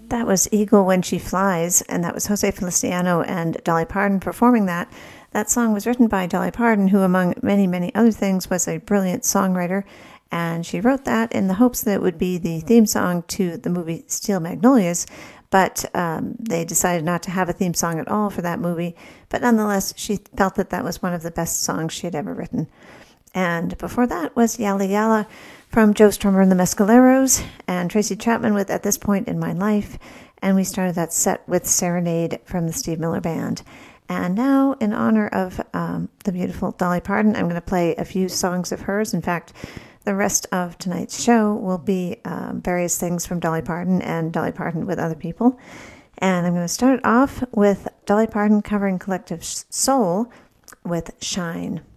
That was Eagle When She Flies, and that was Jose Feliciano and Dolly Parton performing that. That song was written by Dolly Parton, who, among many, many other things, was a brilliant songwriter, and she wrote that in the hopes that it would be the theme song to the movie Steel Magnolias, but they decided not to have a theme song at all for that movie. But nonetheless, she felt that that was one of the best songs she had ever written. And before that was Yalla Yalla from Joe Strummer and the Mescaleros, and Tracy Chapman with At This Point in My Life. And we started that set with Serenade from the Steve Miller Band. And now, in honor of the beautiful Dolly Parton, I'm going to play a few songs of hers. In fact, the rest of tonight's show will be various things from Dolly Parton and Dolly Parton with other people. And I'm going to start off with Dolly Parton covering Collective Soul with Shine.